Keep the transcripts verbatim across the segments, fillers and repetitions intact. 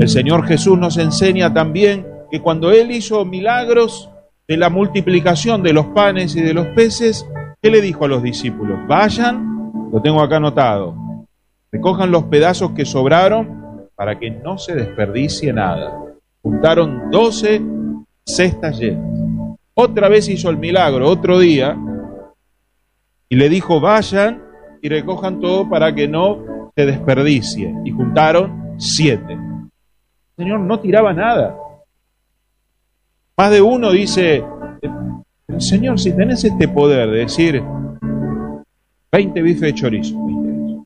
El Señor Jesús nos enseña también que cuando Él hizo milagros de la multiplicación de los panes y de los peces, ¿qué le dijo a los discípulos? Vayan, lo tengo acá anotado, recojan los pedazos que sobraron para que no se desperdicie nada. Juntaron doce cestas llenas. Otra vez hizo el milagro, otro día, y le dijo, vayan y recojan todo para que no se desperdicie. Y juntaron siete. El Señor no tiraba nada. Más de uno dice, Señor, si tenés este poder de decir veinte bifes de chorizo, veinte,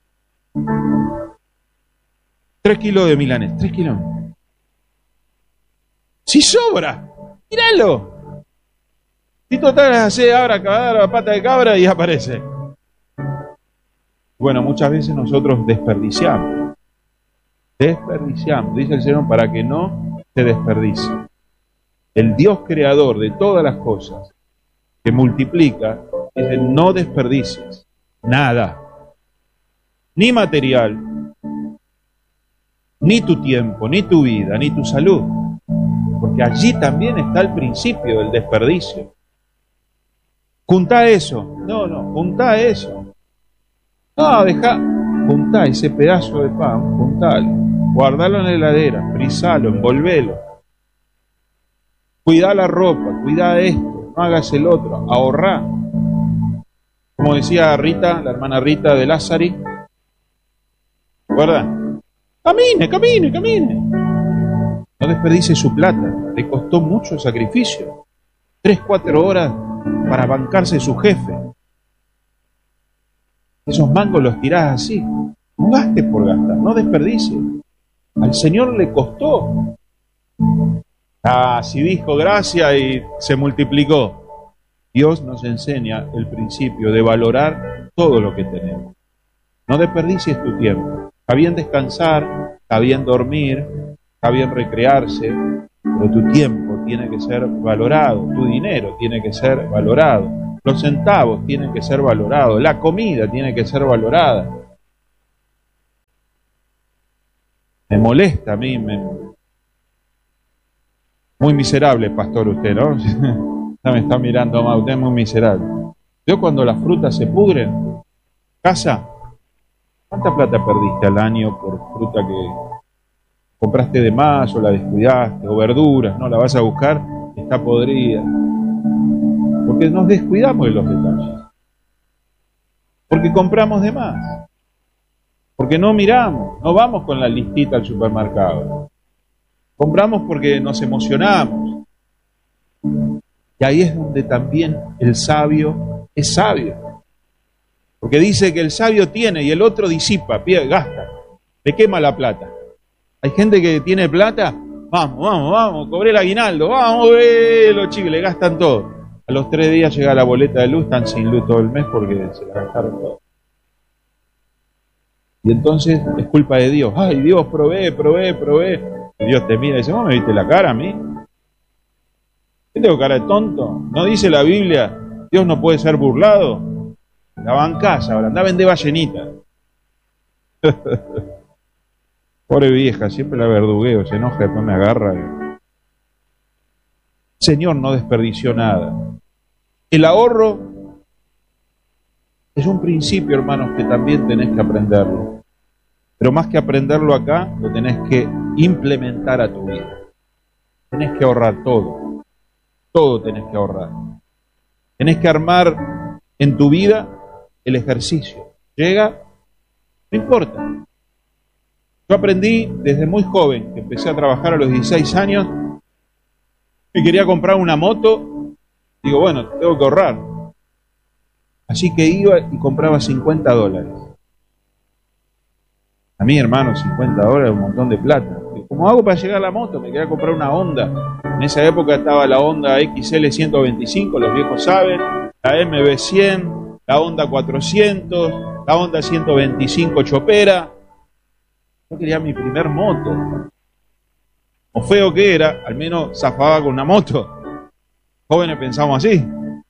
tres kilos de milanés, tres kilos. Si sobra, míralo. Si total hace ahora cabra, pata de cabra y aparece. Bueno, muchas veces nosotros desperdiciamos. Desperdiciamos, dice el Señor, para que no se desperdicie. El Dios creador de todas las cosas, que multiplica, dice, no desperdicies nada. Ni material, ni tu tiempo, ni tu vida, ni tu salud. Porque allí también está el principio del desperdicio. Juntá eso. No, no, juntá eso. No, dejá, juntá ese pedazo de pan, juntalo, guardalo en la heladera, frizalo, envolvelo. Cuidá la ropa, cuidá esto, no hagas el otro, ahorrá. Como decía Rita, la hermana Rita de Lázari, ¿verdad? Camine, camine, camine. No desperdicie su plata, le costó mucho sacrificio. Tres, cuatro horas para bancarse su jefe. Esos mangos los tirás así. No gastes por gastar, no desperdicies. Al Señor le costó. Ah, si dijo gracias y se multiplicó. Dios nos enseña el principio de valorar todo lo que tenemos. No desperdicies tu tiempo. Está bien descansar, está bien dormir, está bien recrearse, pero tu tiempo tiene que ser valorado, tu dinero tiene que ser valorado, los centavos tienen que ser valorados, la comida tiene que ser valorada. Me molesta a mí, me... muy miserable, pastor, usted, ¿no? Ya me está mirando más, usted es muy miserable. Yo cuando las frutas se pudren, casa, ¿cuánta plata perdiste al año por fruta que compraste de más o la descuidaste? O verduras, ¿no? La vas a buscar, está podrida. Porque nos descuidamos de los detalles. Porque compramos de más. Porque no miramos, no vamos con la listita al supermercado. Compramos porque nos emocionamos. Y ahí es donde también el sabio es sabio. Porque dice que el sabio tiene y el otro disipa, pide, gasta, le quema la plata. Hay gente que tiene plata, vamos, vamos, vamos, cobré el aguinaldo, vamos, eh, los chicos le gastan todo. A los tres días llega la boleta de luz, están sin luz todo el mes porque se la gastaron todo. Y entonces es culpa de Dios. Ay, Dios, provee, provee, provee. Y Dios te mira y dice, ¿vos me viste la cara a mí? ¿Qué tengo cara de tonto? ¿No dice la Biblia, Dios no puede ser burlado? La bancás ahora, andá a vender ballenita. Pobre vieja, siempre la verdugueo, se enoja, después me agarra. El Señor no desperdició nada. El ahorro es un principio, hermanos, que también tenés que aprenderlo. Pero más que aprenderlo acá, lo tenés que implementar a tu vida. Tenés que ahorrar todo. Todo tenés que ahorrar. Tenés que armar en tu vida el ejercicio. Llega, no importa. Yo aprendí desde muy joven, que empecé a trabajar a los dieciséis años, y quería comprar una moto. Digo, bueno, tengo que ahorrar. Así que iba y compraba cincuenta dólares. A mí, hermano, cincuenta dólares es un montón de plata. ¿Cómo hago para llegar a la moto? Me quería comprar una Honda. En esa época estaba la Honda X L ciento veinticinco, los viejos saben, la M B cien, la Honda cuatrocientos, la Honda ciento veinticinco Chopera. Yo quería mi primer moto. O feo que era, al menos zafaba con una moto. Jóvenes pensamos así.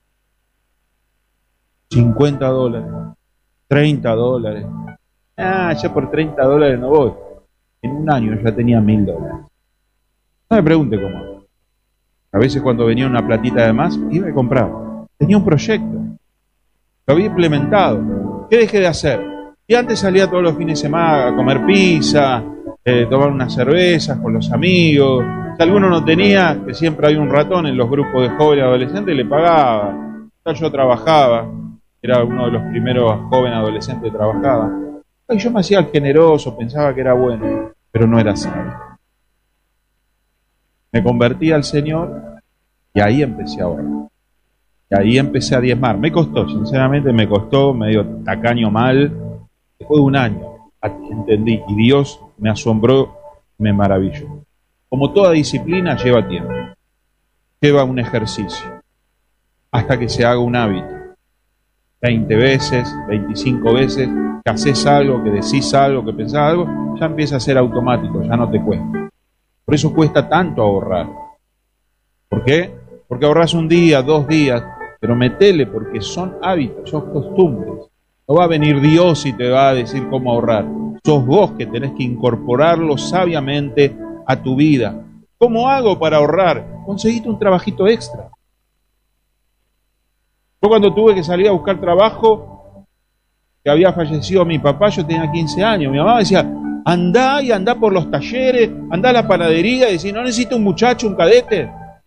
cincuenta dólares, treinta dólares. Ah, ya por treinta dólares no voy. en un año ya tenía mil dólares. No me pregunte cómo. A veces cuando venía una platita de más, iba y compraba. Tenía un proyecto. Lo había implementado. ¿Qué dejé de hacer? Y antes salía todos los fines de semana a comer pizza, eh, tomar unas cervezas con los amigos. Si alguno no tenía, que siempre hay un ratón en los grupos de jóvenes y adolescentes, le pagaba. Yo trabajaba, era uno de los primeros jóvenes adolescentes que trabajaba. Y yo me hacía el generoso, pensaba que era bueno, pero no era sabio. Me convertí al Señor y ahí empecé a orar. Y ahí empecé a diezmar. Me costó, sinceramente me costó, medio tacaño mal. Después de un año entendí y Dios me asombró, me maravilló. Como toda disciplina lleva tiempo, lleva un ejercicio, hasta que se haga un hábito. veinte veces, veinticinco veces, que haces algo, que decís algo, que pensás algo, ya empieza a ser automático, ya no te cuesta. Por eso cuesta tanto ahorrar. ¿Por qué? Porque ahorras un día, dos días, pero metele porque son hábitos, son costumbres. No va a venir Dios y te va a decir cómo ahorrar. Sos vos que tenés que incorporarlo sabiamente a tu vida. ¿Cómo hago para ahorrar? Conseguiste un trabajito extra. Yo cuando tuve que salir a buscar trabajo, que había fallecido mi papá, yo tenía quince años. Mi mamá decía, andá y andá por los talleres, andá a la panadería y decía, ¿no necesito un muchacho, un cadete?